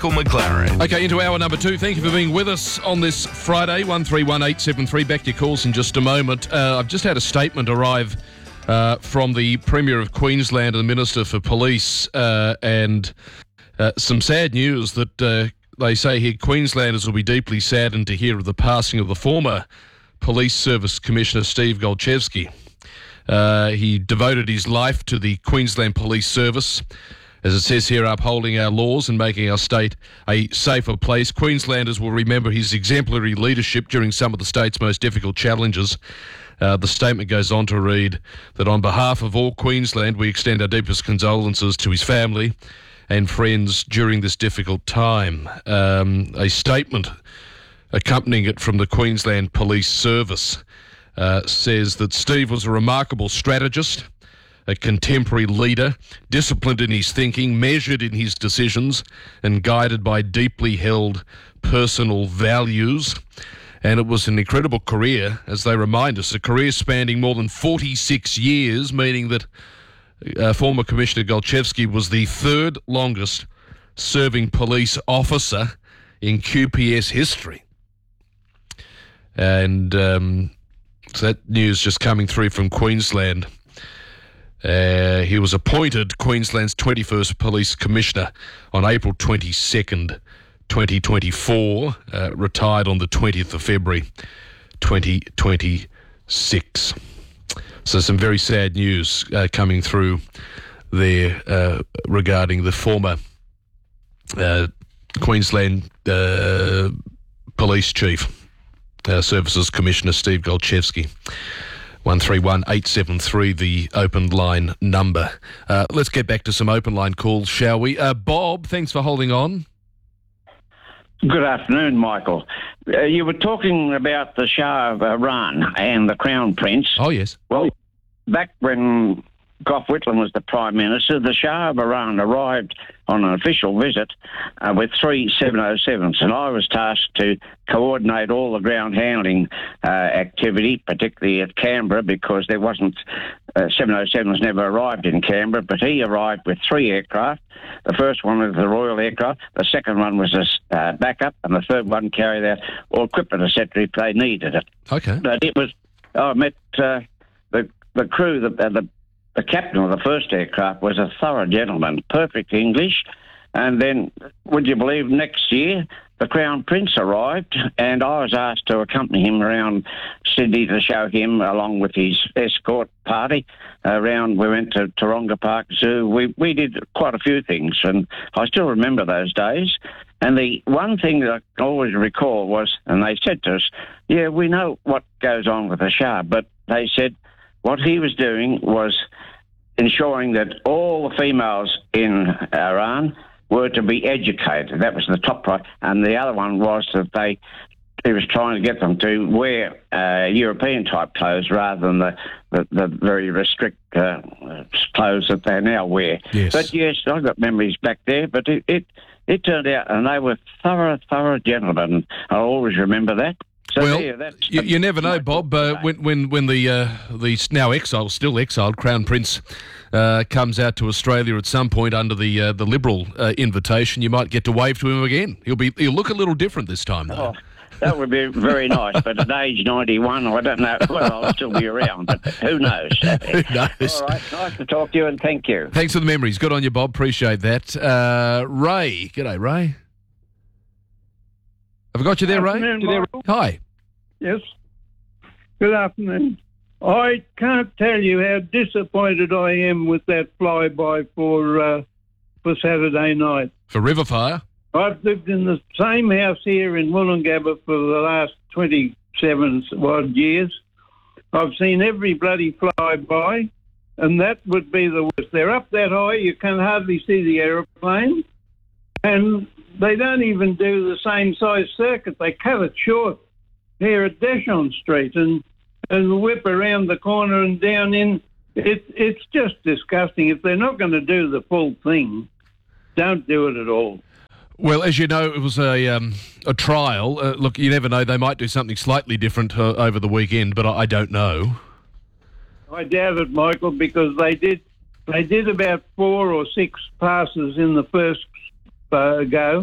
McLaren. Okay, into hour number 2. Thank you for being with us on this Friday, 131873. Back to your calls in just a moment. I've just had a statement arrive from the Premier of Queensland and the Minister for Police, and some sad news that they say here Queenslanders will be deeply saddened to hear of the passing of the former Police Service Commissioner Steve Golchevsky. He devoted his life to the Queensland Police Service, as it says here, upholding our laws and making our state a safer place. Queenslanders will remember his exemplary leadership during some of the state's most difficult challenges. The statement goes on to read that on behalf of all Queensland, we extend our deepest condolences to his family and friends during this difficult time. A statement accompanying it from the Queensland Police Service says that Steve was a remarkable strategist, a contemporary leader, disciplined in his thinking, measured in his decisions, and guided by deeply held personal values. And it was an incredible career, as they remind us, a career spanning more than 46 years, meaning that former Commissioner Golchevsky was the third longest serving police officer in QPS history. And so that news just coming through from Queensland. He was appointed Queensland's 21st Police Commissioner on April 22nd, 2024, retired on the 20th of February, 2026. So some very sad news coming through there regarding the former Queensland Police Chief, Services Commissioner Steve Golchevsky. 131873, the open line number. Let's get back to some open line calls, shall we? Bob, thanks for holding on. Good afternoon, Michael. You were talking about the Shah of Iran and the Crown Prince. Oh, yes. Well, back when Gough Whitlam was the Prime Minister, the Shah of Iran arrived on an official visit with 3 707s, and I was tasked to coordinate all the ground handling activity, particularly at Canberra, because there wasn't 707s never arrived in Canberra, but he arrived with 3 aircraft. The first one was the Royal aircraft, the second one was a backup, and the third one carried out all equipment, etc., if they needed it. Okay. But it was, I met the crew, the captain of the first aircraft was a thorough gentleman, perfect English. And then, would you believe, next year, the Crown Prince arrived, and I was asked to accompany him around Sydney to show him, along with his escort party, around. We went to Taronga Park Zoo. We did quite a few things, and I still remember those days. And the one thing that I always recall was, and they said to us, yeah, we know what goes on with the Shah, but they said what he was doing was ensuring that all the females in Iran were to be educated. That was the top priority. And the other one was that he was trying to get them to wear European-type clothes rather than the very restrict clothes that they now wear. Yes. But yes, I've got memories back there, but it turned out, and they were thorough gentlemen. I always remember that. So well, yeah, you never know, Bob. When the now still exiled Crown Prince comes out to Australia at some point under the Liberal invitation, you might get to wave to him again. He'll look a little different this time, though. Oh, that would be very nice. But at age 91, I don't know whether I'll still be around. But who knows? Who knows? All right, nice to talk to you, and thank you. Thanks for the memories. Good on you, Bob. Appreciate that. Ray, g'day, Ray. Have I got you there, Ray? Afternoon, Michael. Hi. Yes. Good afternoon. I can't tell you how disappointed I am with that flyby for Saturday night. For Riverfire? I've lived in the same house here in Wollongabba for the last 27 odd years. I've seen every bloody flyby, and that would be the worst. They're up that high, you can hardly see the aeroplane, and they don't even do the same size circuit. They cut it short here at Deschamps Street and whip around the corner and down in. It's just disgusting. If they're not going to do the full thing, don't do it at all. Well, as you know, it was a trial. Look, you never know. They might do something slightly different over the weekend, but I don't know. I doubt it, Michael, because they did about 4 or 6 passes in the first go,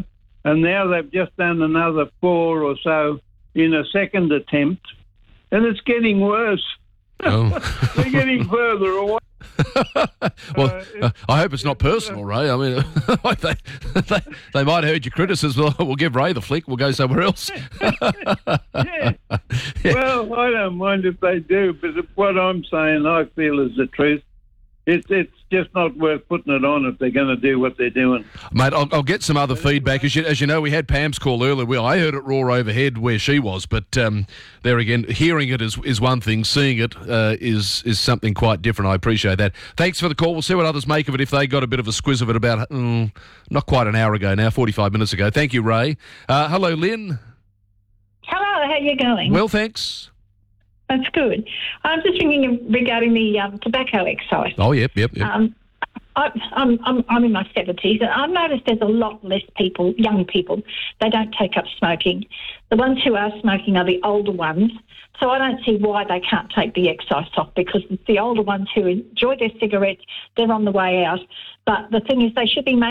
and now they've just done another 4 or so in a second attempt, and it's getting worse. Oh. They're getting further away. Well, I hope it's not personal, Ray. I mean, they might have heard your criticism. Well, we'll give Ray the flick. We'll go somewhere else. Yeah. Well, I don't mind if they do, but what I'm saying, I feel is the truth. It's just not worth putting it on if they're going to do what they're doing. Mate, I'll get some other feedback. As you know, we had Pam's call earlier. I heard it roar overhead where she was, but there again, hearing it is one thing. Seeing it is something quite different. I appreciate that. Thanks for the call. We'll see what others make of it if they got a bit of a squiz of it about not quite an hour ago now, 45 minutes ago. Thank you, Ray. Hello, Lynn. Hello, how are you going? Well, thanks. That's good. I'm just thinking regarding the tobacco excise. Oh, yep. I'm in my 70s, and I've noticed there's a lot less people, young people, they don't take up smoking. The ones who are smoking are the older ones, so I don't see why they can't take the excise off, because it's the older ones who enjoy their cigarettes, they're on the way out. But the thing is, they should be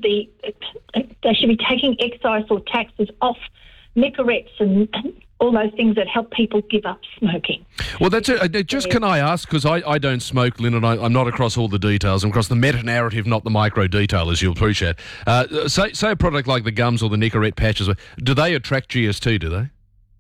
taking excise or taxes off Nicorettes and all those things that help people give up smoking. Well, that's it. Just can I ask, because I don't smoke, Lynn, and I'm not across all the details. I'm across the meta-narrative, not the micro-detail, as you'll appreciate. Say a product like the gums or the Nicorette patches, do they attract GST, do they?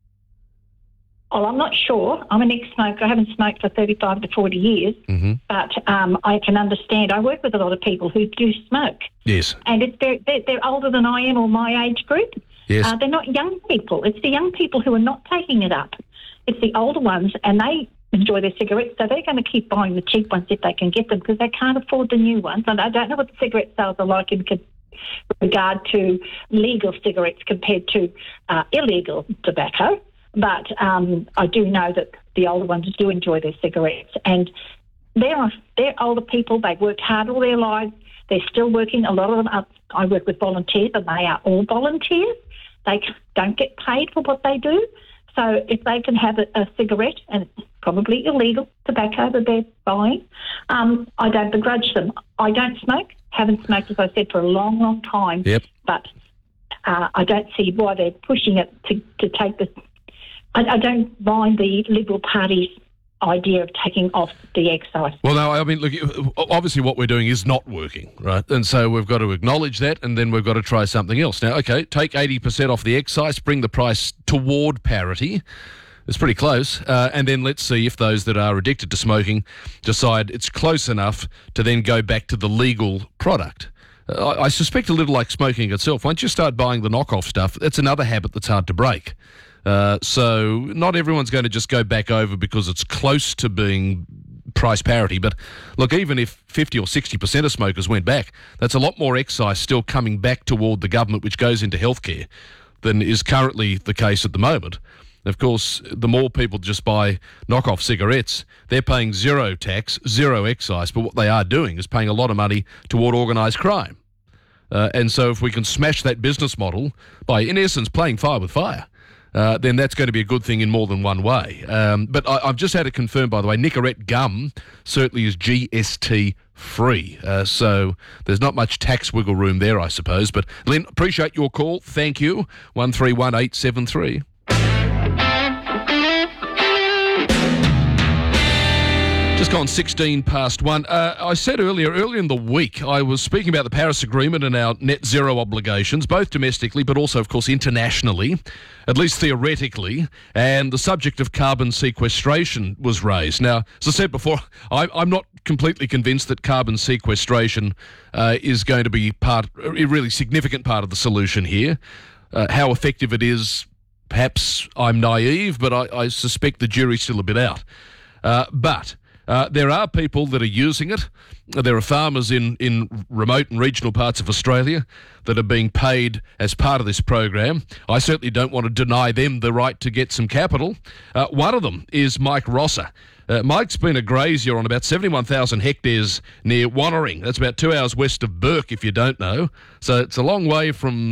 Well, I'm not sure. I'm an ex-smoker. I haven't smoked for 35 to 40 years, but I can understand. I work with a lot of people who do smoke. Yes. And they're older than I am, or my age group. Yes. They're not young people. It's the young people who are not taking it up. It's the older ones, and they enjoy their cigarettes, so they're going to keep buying the cheap ones if they can get them, because they can't afford the new ones. And I don't know what the cigarette sales are like in regard to legal cigarettes compared to illegal tobacco, but I do know that the older ones do enjoy their cigarettes, and they're older people. They've worked hard all their lives. They're still working. A lot of them are. I work with volunteers, and they are all volunteers. They don't get paid for what they do. So if they can have a cigarette, and it's probably illegal tobacco that they're buying, I don't begrudge them. I don't smoke, haven't smoked, as I said, for a long, long time. Yep. But I don't see why they're pushing it to take the... I don't mind the Liberal Party's idea of taking off the excise. Well, no, I mean, look, obviously what we're doing is not working, right? And so we've got to acknowledge that, and then we've got to try something else. Now, okay, take 80% off the excise, bring the price toward parity. It's pretty close. And then let's see if those that are addicted to smoking decide it's close enough to then go back to the legal product. I suspect a little like smoking itself. Once you start buying the knockoff stuff, that's another habit that's hard to break. So not everyone's going to just go back over because it's close to being price parity. But look, even if 50 or 60% of smokers went back, that's a lot more excise still coming back toward the government, which goes into healthcare, than is currently the case at the moment. Of course, the more people just buy knockoff cigarettes, they're paying zero tax, zero excise, but what they are doing is paying a lot of money toward organised crime. And so if we can smash that business model by, in essence, playing fire with fire, then that's going to be a good thing in more than one way. But I've just had it confirmed, by the way, Nicorette gum certainly is GST free. So there's not much tax wiggle room there, I suppose. But Lynn, appreciate your call. Thank you. 131873. Just gone 16 past 1. I said earlier in the week, I was speaking about the Paris Agreement and our net zero obligations, both domestically but also, of course, internationally, at least theoretically, and the subject of carbon sequestration was raised. Now, as I said before, I'm not completely convinced that carbon sequestration is going to be a really significant part of the solution here. How effective it is, perhaps I'm naive, but I suspect the jury's still a bit out. But there are people that are using it. There are farmers in remote and regional parts of Australia that are being paid as part of this program. I certainly don't want to deny them the right to get some capital. One of them is Mike Rosser. Mike's been a grazier on about 71,000 hectares near Wannering. That's about 2 hours west of Burke, if you don't know. So it's a long way from